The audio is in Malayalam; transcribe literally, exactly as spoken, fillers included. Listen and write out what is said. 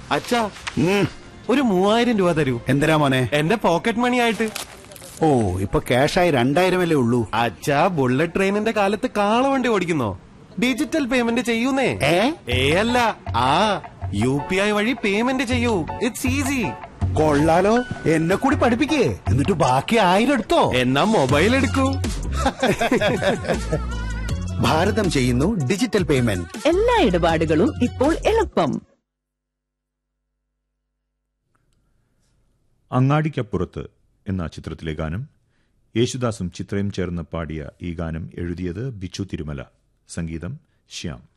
അച്ഛാ ഒരു മൂവായിരം രൂപ തരൂ. എന്തിനാ മോനെ? എന്റെ പോക്കറ്റ് മണി ആയിട്ട്. ഓ, ഇപ്പൊ ക്യാഷായി രണ്ടായിരമല്ലേ ഉള്ളൂ. അച്ഛാ, ബുള്ളറ്റ് ട്രെയിനിന്റെ കാലത്ത് കാളവണ്ടി ഓടിക്കുന്നോ? Digital payment ചെയ്യൂന്നേ. ഏ അല്ല, ആ യു പി ഐ വഴി പേയ്മെന്റ് ചെയ്യൂ. It's easy. കൊള്ളാലോ, എന്നെ കൂടി പഠിപ്പിക്കേ, എന്നിട്ട് ബാക്കി ആയിരം എടുത്തോ. എന്നാ മൊബൈൽ എടുക്കൂ. ഭാരതം ചെയ്യുന്നു ഡിജിറ്റൽ പേയ്മെന്റ്. എല്ലാ ഇടപാടുകളും ഇപ്പോൾ എളുപ്പം. അങ്ങാടിക്കപ്പുറത്ത് എന്ന ചിത്രത്തിലെ ഗാനം യേശുദാസും ചിത്രയും ചേർന്ന് പാടിയ ഈ ഗാനം എഴുതിയത് ബിച്ചു തിരുമല, സംഗീതം ശ്യാം.